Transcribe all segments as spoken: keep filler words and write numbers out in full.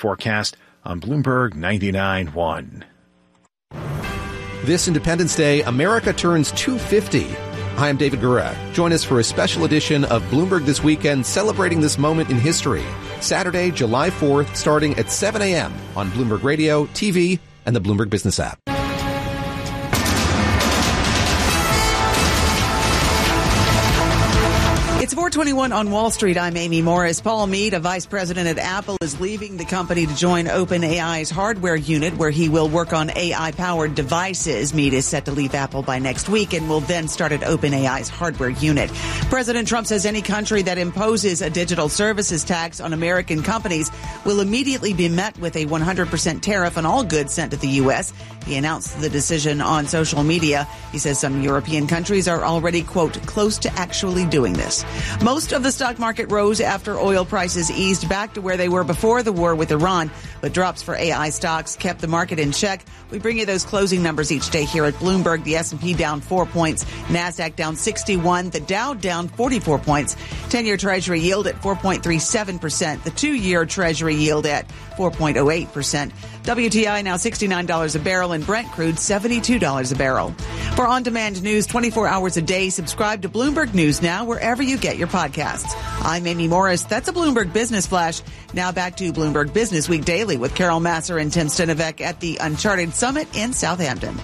forecast on Bloomberg ninety-nine point one. This Independence Day, America turns two hundred fifty. Hi, I'm David Gura. Join us for a special edition of Bloomberg This Weekend, celebrating this moment in history. Saturday, July fourth, starting at seven a.m. on Bloomberg Radio, T V, and the Bloomberg Business app. It's four twenty-one on Wall Street. I'm Amy Morris. Paul Mead, a vice president at Apple, is leaving the company to join OpenAI's hardware unit, where he will work on A I-powered devices. Mead is set to leave Apple by next week and will then start at OpenAI's hardware unit. President Trump says any country that imposes a digital services tax on American companies will immediately be met with a one hundred percent tariff on all goods sent to the U S. He announced the decision on social media. He says some European countries are already, quote, close to actually doing this. Most of the stock market rose after oil prices eased back to where they were before the war with Iran, but drops for A I stocks kept the market in check. We bring you those closing numbers each day here at Bloomberg. The S and P down four points, NASDAQ down sixty-one, the Dow down forty-four points, ten-year Treasury yield at four point three seven percent, the two-year Treasury yield at four point oh eight percent. W T I now sixty-nine dollars a barrel and Brent crude seventy-two dollars a barrel. For on-demand news twenty-four hours a day, subscribe to Bloomberg News Now wherever you get your podcasts. I'm Amy Morris. That's a Bloomberg Business Flash. Now back to Bloomberg Business Week Daily with Carol Masser and Tim Stenovec at the Uncharted Summit in Southampton.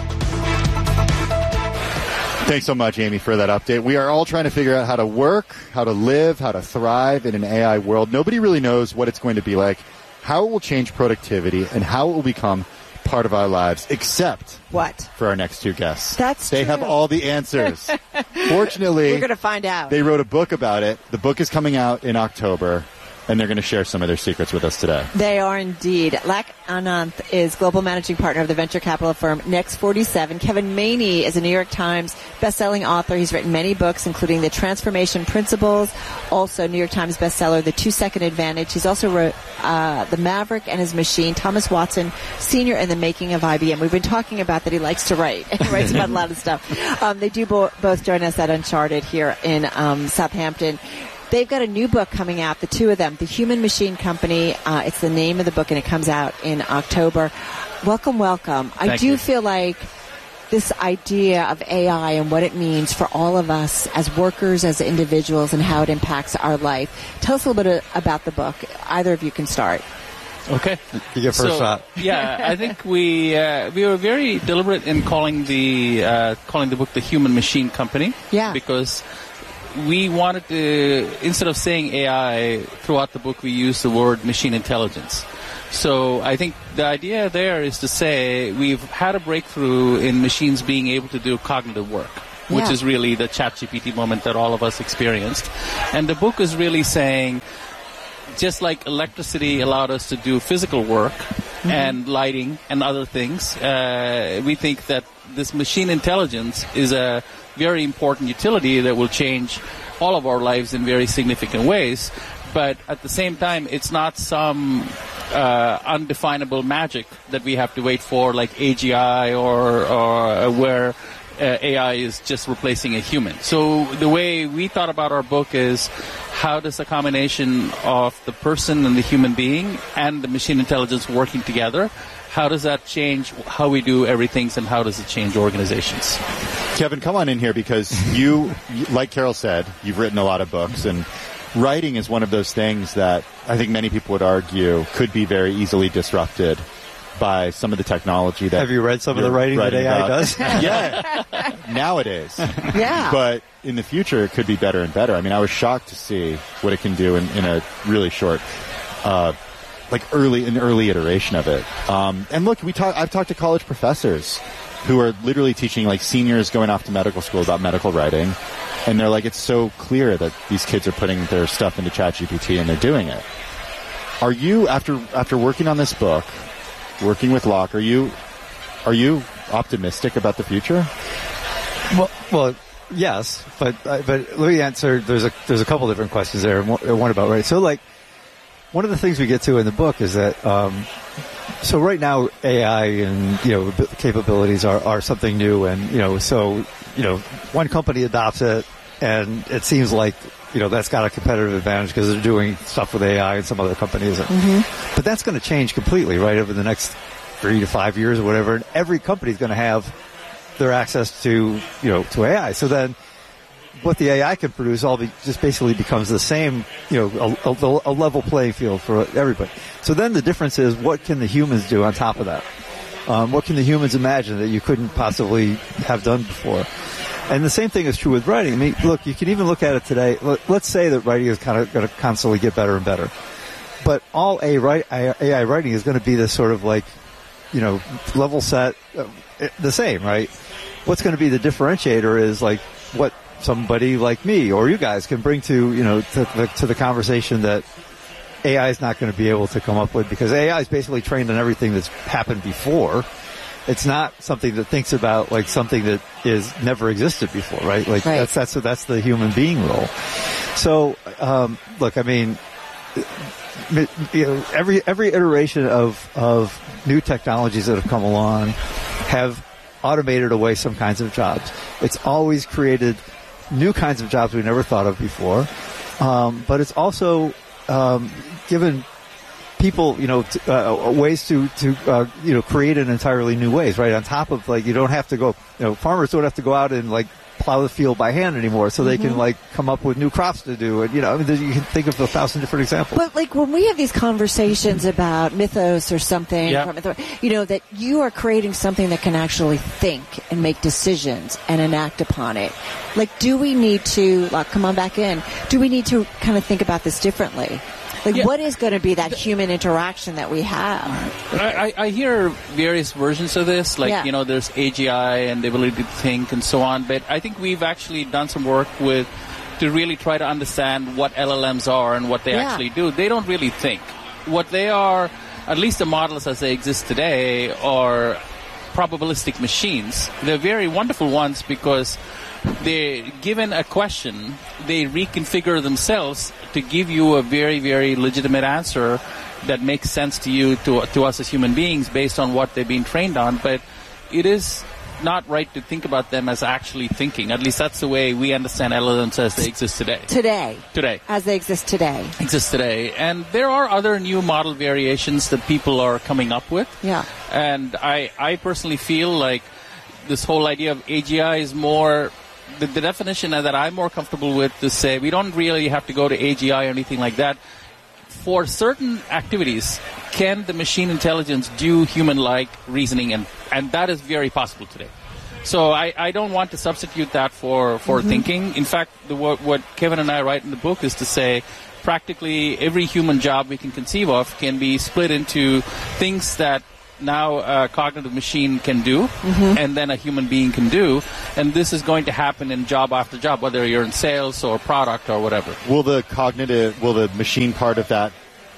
Thanks so much, Amy, for that update. We are all trying to figure out how to work, how to live, how to thrive in an A I world. Nobody really knows what it's going to be like, how it will change productivity, and how it will become part of our lives, except what for our next two guests. That's they true. have all the answers. Fortunately, we're going to find out. They wrote a book about it. The book is coming out in October, and they're going to share some of their secrets with us today. They are indeed. Lak Ananth is global managing partner of the venture capital firm Next forty-seven. Kevin Maney is a New York Times bestselling author. He's written many books, including The Transformation Principles, also New York Times bestseller The Two-Second Advantage. He's also wrote uh, The Maverick and His Machine, Thomas Watson, Senior in the Making of I B M. We've been talking about that he likes to write. He writes about a lot of stuff. Um, they do bo- both join us at Uncharted here in um, Southampton. They've got a new book coming out, the two of them, The Human Machine Company. Uh, it's the name of the book, and it comes out in October. Welcome, welcome. Thank I do you. feel like this idea of A I and what it means for all of us as workers, as individuals, and how it impacts our life. Tell us a little bit about the book. Either of you can start. Okay. You get first so, shot. yeah, I think we uh, we were very deliberate in calling the uh, calling the book The Human Machine Company. Yeah. Because we wanted to, instead of saying A I throughout the book, we use the word machine intelligence. So I think the idea there is to say we've had a breakthrough in machines being able to do cognitive work, which Yeah. is really the ChatGPT moment that all of us experienced. And the book is really saying, just like electricity allowed us to do physical work, mm-hmm. and lighting and other things, uh, we think that this machine intelligence is a very important utility that will change all of our lives in very significant ways. But at the same time, it's not some uh, undefinable magic that we have to wait for, like A G I or, or where uh, A I is just replacing a human. So the way we thought about our book is, how does a combination of the person and the human being and the machine intelligence working together, how does that change how we do everything, and how does it change organizations? Kevin, come on in here, because you, like Carol said, you've written a lot of books, and writing is one of those things that I think many people would argue could be very easily disrupted by some of the technology that... Have you read some of the writing that A I about. does? Yeah, nowadays. Yeah. But in the future, it could be better and better. I mean, I was shocked to see what it can do in, in a really short, uh, like early, an early iteration of it. Um, and look, we talk, I've talked to college professors who are literally teaching, like, seniors going off to medical school about medical writing. And they're like, it's so clear that these kids are putting their stuff into ChatGPT and they're doing it. Are you, after after working on this book, working with Locke, are you are you optimistic about the future? Well, well, yes, but uh, but let me answer. There's a there's a couple different questions there. One, one about right. So, like, one of the things we get to in the book is that. Um, So right now, A I and, you know, capabilities are, are something new, and, you know, so, you know, one company adopts it, and it seems like, you know, that's got a competitive advantage because they're doing stuff with A I and some other companies. Mm-hmm. But that's going to change completely, right, over the next three to five years or whatever. And every company is going to have their access to, you know, to A I. So then what the A I can produce all be, just basically becomes the same, you know, a, a, a level playing field for everybody. So then the difference is, what can the humans do on top of that? Um, what can the humans imagine that you couldn't possibly have done before? And the same thing is true with writing. I mean, look, you can even look at it today. Let's say that writing is kind of going to constantly get better and better. But all A I writing is going to be this sort of like, you know, level set, uh, the same, right? What's going to be the differentiator is like what somebody like me or you guys can bring to, you know, to the, to the conversation that A I is not going to be able to come up with, because A I is basically trained on everything that's happened before. It's not something that thinks about like something that is never existed before, right? Like right. that's that's that's the human being role. So, um, look, I mean, you know, every every iteration of of new technologies that have come along have automated away some kinds of jobs. It's always created new kinds of jobs we never thought of before, um, but it's also um, given people, you know, t- uh, ways to, to, uh, you know, create in entirely new ways, right? On top of, like, you don't have to go, you know, farmers don't have to go out and, like, plow the field by hand anymore, so they mm-hmm. can, like, come up with new crops to do. And, you know, I mean, you can think of a thousand different examples. But, like, when we have these conversations about mythos or something, yeah. you know, that you are creating something that can actually think and make decisions and enact upon it. Like, do we need to, like, come on back in, do we need to kind of think about this differently? Like, yeah. what is going to be that human interaction that we have? I, I, I hear various versions of this, like, yeah. you know, there's A G I and the ability to think and so on, but I think we've actually done some work with to really try to understand what L L Ms are and what they yeah. actually do. They don't really think. What they are, at least the models as they exist today, are probabilistic machines. They're very wonderful ones because they're given a question, they reconfigure themselves to give you a very, very legitimate answer that makes sense to you, to to us as human beings, based on what they've been trained on. But it is not right to think about them as actually thinking. At least that's the way we understand L L Ms as they exist today. Today. Today. As they exist today. Exist today. And there are other new model variations that people are coming up with. Yeah. And I, I personally feel like this whole idea of A G I is more... The, the definition that I'm more comfortable with is say we don't really have to go to A G I or anything like that. For certain activities, can the machine intelligence do human-like reasoning? And, and that is very possible today. So I, I don't want to substitute that for, for mm-hmm. thinking. In fact, the, what, what Kevin and I write in the book is to say practically every human job we can conceive of can be split into things that now a cognitive machine can do, mm-hmm. and then a human being can do, and this is going to happen in job after job, whether you're in sales or product or whatever. Will the cognitive, will the machine part of that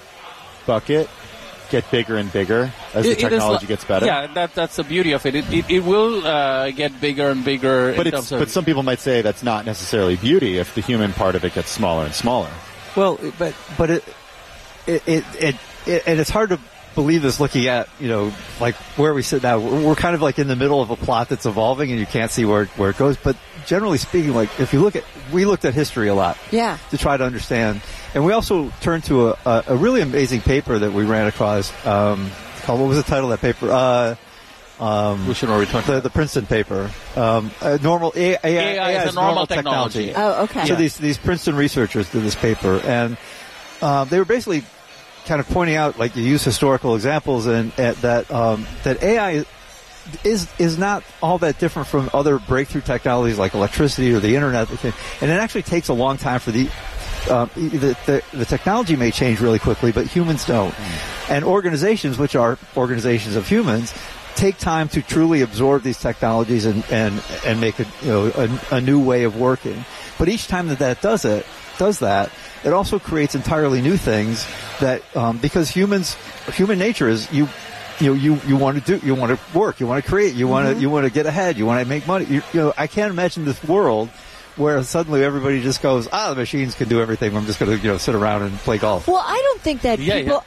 bucket get bigger and bigger as it, the technology gets better? Yeah, that, that's the beauty of it. It, it, it will uh, get bigger and bigger. But, in it's, terms of but some people might say that's not necessarily beauty if the human part of it gets smaller and smaller. Well, but but it it it, it, it and it's hard to believe this looking at, you know, like where we sit now. We're kind of like in the middle of a plot that's evolving and you can't see where, where it goes. But generally speaking, like if you look at, we looked at history a lot. Yeah. To try to understand. And we also turned to a, a, a really amazing paper that we ran across, um, called, what was the title of that paper? Uh, um, we should already talk the, the Princeton paper. Um, uh, normal, A I, A I, A I is a normal, normal technology. technology. Oh, okay. So yeah. these, these Princeton researchers did this paper and, um, they were basically kind of pointing out, like you use historical examples, and, and that um, that A I is is not all that different from other breakthrough technologies like electricity or the internet, and it actually takes a long time for the um, the, the, the technology may change really quickly, but humans don't, mm. and organizations, which are organizations of humans, take time to truly absorb these technologies and and and make a you know a, a new way of working. But each time that that does it does that. It also creates entirely new things that, um, because humans, human nature is you, you know, you, you want to do, you want to work, you want to create, you want to, mm-hmm. you want to get ahead, you want to make money. You, you know, I can't imagine this world where suddenly everybody just goes, ah, the machines can do everything. I'm just going to, you know, sit around and play golf. Well, I don't think that yeah, people, yeah. I don't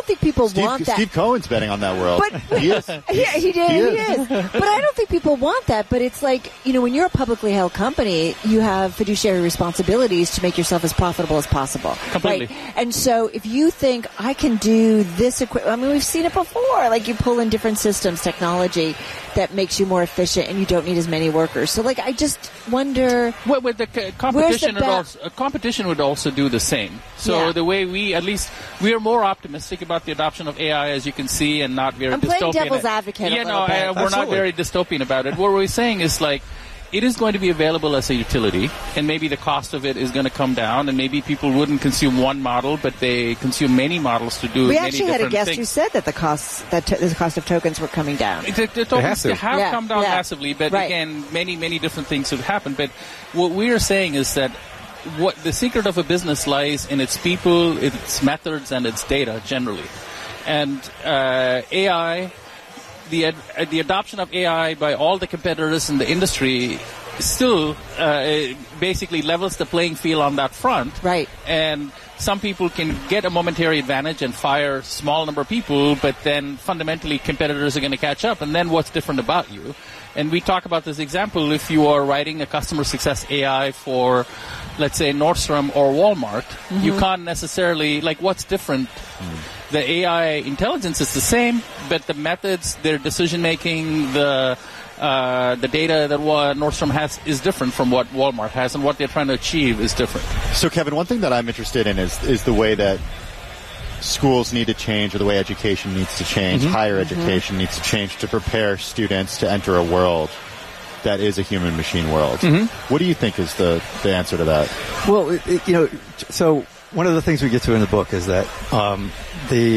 don't think people Steve, want that. Steve Cohen's betting on that world. But he is. Yeah, he did. He He is. is. But I don't think people want that. But it's like, you know, when you're a publicly held company, you have fiduciary responsibilities to make yourself as profitable as possible. Completely. Right? And so if you think I can do this equipment, I mean, we've seen it before. Like you pull in different systems, technology that makes you more efficient, and you don't need as many workers. So, like, I just wonder. Well, with the c- competition, the would ba- also, uh, competition would also do the same. So Yeah. the way we, at least, we are more optimistic about the adoption of A I, as you can see, and not very I'm dystopian. playing devil's advocate a Yeah, little no, bit. uh, we're not Absolutely. very dystopian about it. What we're saying is like, it is going to be available as a utility, and maybe the cost of it is going to come down, and maybe people wouldn't consume one model, but they consume many models to do We many actually had a different guest things. who said that the costs, that t- the cost of tokens were coming down. The, the tokens have have, to. Yeah, come down yeah. massively, but Right. again, many, many different things have happened. But what we are saying is that what the secret of a business lies in its people, its methods, and its data generally. And uh, A I, the ad, uh, the adoption of A I by all the competitors in the industry still uh, basically levels the playing field on that front. Right. And some people can get a momentary advantage and fire small number of people, but then fundamentally competitors are going to catch up. And then what's different about you? And we talk about this example. If you are writing a customer success A I for, let's say, Nordstrom or Walmart, Mm-hmm. you can't necessarily, like, what's different? Mm. The A I intelligence is the same, but the methods, their decision making, the uh, the data that wa- Nordstrom has is different from what Walmart has, and what they're trying to achieve is different. So, Kevin, one thing that I'm interested in is is the way that schools need to change, or the way education needs to change, Mm-hmm. higher education needs to change to prepare students to enter a world that is a human-machine world. Mm-hmm. What do you think is the, the answer to that? Well, it, it, you know, so one of the things we get to in the book is that um, the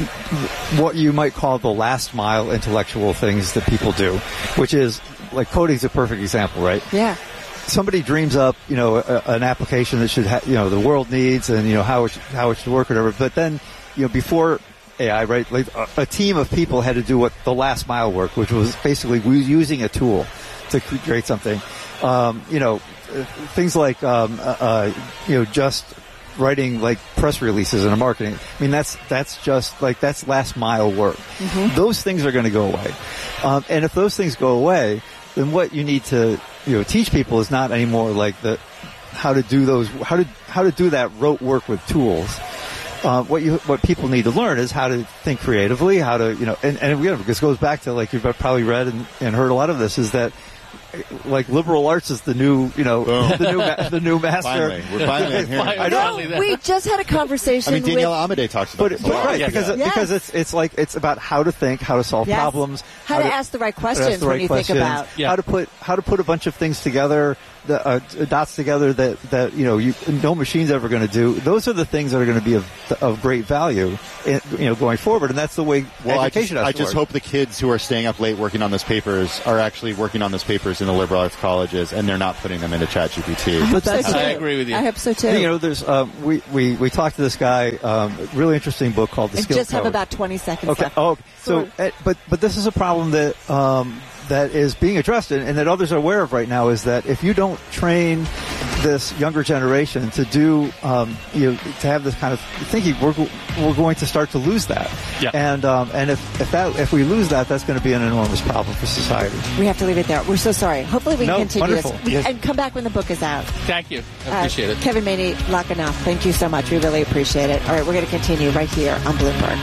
what you might call the last mile intellectual things that people do, which is like coding's a perfect example, right? Yeah. Somebody dreams up, you know, a, an application that should, ha- you know, the world needs, and you know how it should, how it should work, or whatever. But then, you know, before A I, right, like a, a team of people had to do what the last mile work, which was basically using a tool to create something. Um, you know, things like, um, uh, uh, you know, just writing like press releases and marketing. I mean, that's that's just like that's last mile work. Mm-hmm. Those things are going to go away, um, and if those things go away, then what you need to you know teach people is not anymore like the how to do those how to how to do that rote work with tools. Uh, what you what people need to learn is how to think creatively, how to you know, and and again, this goes back to like you've probably read and, and heard a lot of this is that. Like liberal arts is the new, you know, Boom. the new, ma- the new master. Finally, we're finally hearing. Finally. I know. Finally. No, we just had a conversation I mean, Danielle with Amade talks about But, this a but lot. right, Yes. because Yes. because it's it's like it's about how to think, how to solve Yes. problems, how, to, to ask the right how to ask questions the when right you questions, think about. Yeah. how to put how to put a bunch of things together, the uh, dots together that that you know you, no machine's ever going to do. Those are the things that are going to be of of great value, in, you know, going forward, and that's the way Well, I just, education has I to just work. hope the kids who are staying up late working on those papers are actually working on those papers in the liberal arts colleges, and they're not putting them into ChatGPT. But that's So I too. agree with you. I hope so too. you know, there's um, we we we talked to this guy, um, really interesting book called The I Skill just have Code. about twenty seconds Okay. left. Oh, so, Sure. uh, but but this is a problem that um, that is being addressed and, and that others are aware of right now. Is that if you don't train this younger generation to do, um, you know, to have this kind of thinking, we're we're going to start to lose that. Yeah. And um, and if if that if we lose that, that's going to be an enormous problem for society. We have to leave it there. We're so sorry. Hopefully we can No, continue wonderful. this. We, Yes. And come back when the book is out. Thank you. I Uh, appreciate it. Kevin Maney, Lakhanath, thank you so much. We really appreciate it. All right, we're going to continue right here on Bloomberg.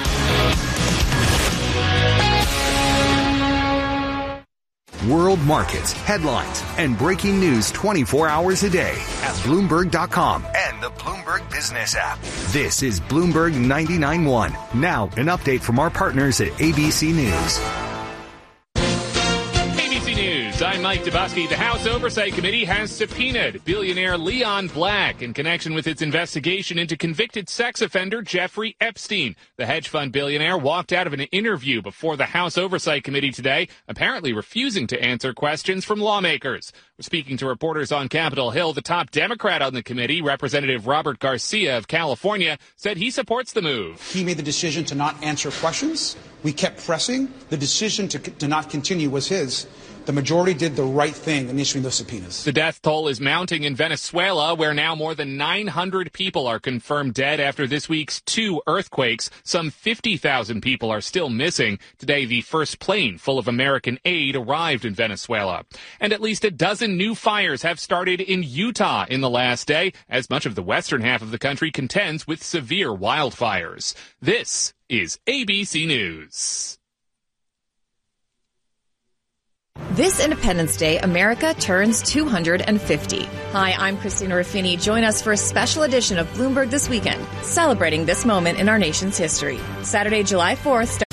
World markets, headlines, and breaking news twenty-four hours a day at Bloomberg dot com and the Bloomberg Business app. This is Bloomberg ninety-nine point one. Now, an update from our partners at A B C News. A B C News, I'm Mike Dubosky. The House Oversight Committee has subpoenaed billionaire Leon Black in connection with its investigation into convicted sex offender Jeffrey Epstein. The hedge fund billionaire walked out of an interview before the House Oversight Committee today, apparently refusing to answer questions from lawmakers. Speaking to reporters on Capitol Hill, the top Democrat on the committee, Representative Robert Garcia of California, said he supports the move. He made the decision to not answer questions. We kept pressing. The decision to, to not continue was his. the majority did the right thing in issuing those subpoenas. The death toll is mounting in Venezuela, where now more than nine hundred people are confirmed dead after this week's two earthquakes. Some fifty thousand people are still missing. Today, the first plane full of American aid arrived in Venezuela. And at least a dozen new fires have started in Utah in the last day, as much of the western half of the country contends with severe wildfires. This is A B C News. This Independence Day, America turns two hundred fifty. Hi, I'm Christina Ruffini. Join us for a special edition of Bloomberg This Weekend, celebrating this moment in our nation's history. Saturday, July fourth.